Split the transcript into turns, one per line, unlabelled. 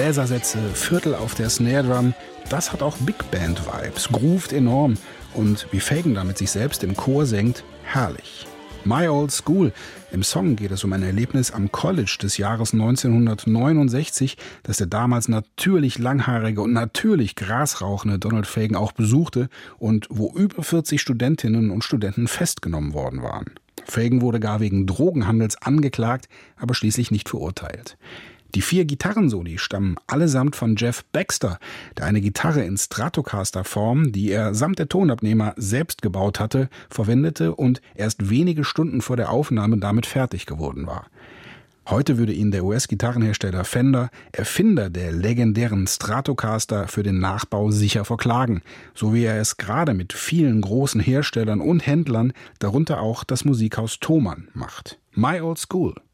Bläsersätze, Viertel auf der Snare Drum, das hat auch Big Band Vibes, groovt enorm und wie Fagen da mit sich selbst im Chor singt, herrlich. My Old School. Im Song geht es um ein Erlebnis am College des Jahres 1969, das der damals natürlich langhaarige und natürlich grasrauchende Donald Fagen auch besuchte und wo über 40 Studentinnen und Studenten festgenommen worden waren. Fagen wurde gar wegen Drogenhandels angeklagt, aber schließlich nicht verurteilt. Die 4 Gitarrensoli stammen allesamt von Jeff Baxter, der eine Gitarre in Stratocaster-Form, die er samt der Tonabnehmer selbst gebaut hatte, verwendete und erst wenige Stunden vor der Aufnahme damit fertig geworden war. Heute würde ihn der US-Gitarrenhersteller Fender, Erfinder der legendären Stratocaster, für den Nachbau sicher verklagen, so wie er es gerade mit vielen großen Herstellern und Händlern, darunter auch das Musikhaus Thomann, macht. My Old School.